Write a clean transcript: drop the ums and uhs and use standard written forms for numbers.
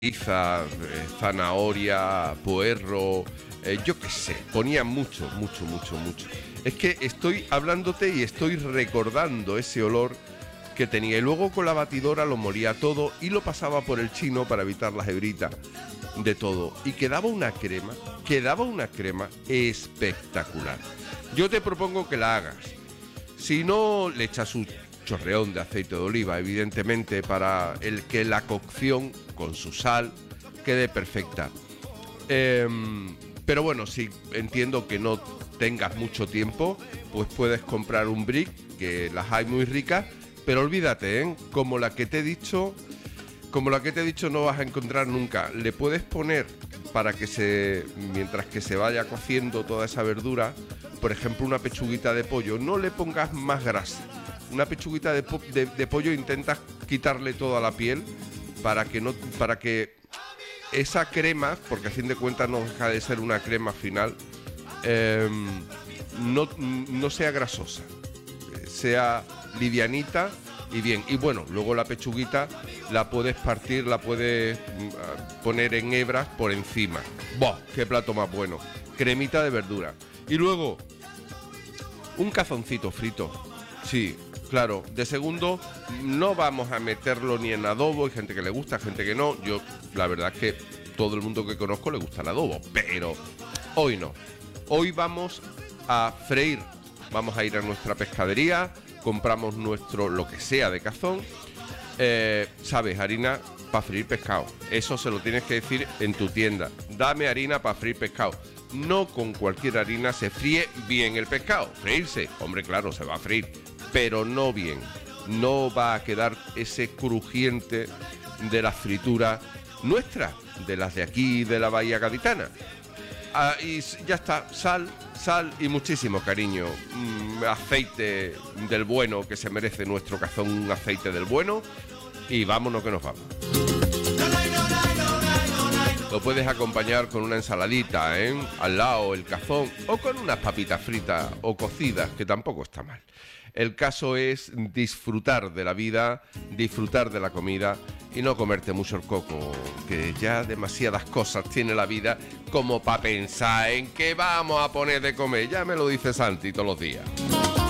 zanahoria, puerro, yo qué sé, ponía mucho. Es que estoy hablándote y estoy recordando ese olor que tenía. Y luego con la batidora lo molía todo y lo pasaba por el chino para evitar las hebritas de todo. Y quedaba una crema espectacular. Yo te propongo que la hagas. Si no, le echas un chorreón de aceite de oliva, evidentemente, para el que la cocción con su sal quede perfecta. Pero bueno, si entiendo que no tengas mucho tiempo, pues puedes comprar un brick, que las hay muy ricas, pero olvídate, como la que te he dicho no vas a encontrar nunca. Le puedes poner para que mientras que se vaya cociendo toda esa verdura, por ejemplo, una pechuguita de pollo. No le pongas más grasa. Una pechuguita de pollo intentas quitarle toda la piel para que esa crema, porque a fin de cuentas no deja de ser una crema final, no sea grasosa, sea livianita y bien. Y bueno, luego la pechuguita la puedes partir, la puedes poner en hebras por encima. ¡Buah! ¡Qué plato más bueno! Cremita de verdura. Y luego, un cazoncito frito. Sí, claro, de segundo no vamos a meterlo ni en adobo. Hay gente que le gusta, gente que no. Yo, la verdad es que todo el mundo que conozco le gusta el adobo, pero hoy no. Hoy vamos a freír. Vamos a ir a nuestra pescadería, compramos nuestro lo que sea de cazón. ¿Sabes? Harina para freír pescado. Eso se lo tienes que decir en tu tienda. Dame harina para freír pescado. No con cualquier harina se fríe bien el pescado. Freírse, hombre, claro, se va a freír, pero no bien. No va a quedar ese crujiente de la fritura nuestra, de las de aquí, de la Bahía Gaditana. Y ya está, sal y muchísimo cariño. Aceite del bueno que se merece nuestro cazón, un aceite del bueno. Y vámonos que nos vamos. Lo puedes acompañar con una ensaladita, al lado el cazón, o con unas papitas fritas o cocidas, que tampoco está mal. El caso es disfrutar de la vida, disfrutar de la comida y no comerte mucho el coco, que ya demasiadas cosas tiene la vida como para pensar en qué vamos a poner de comer. Ya me lo dice Santi todos los días.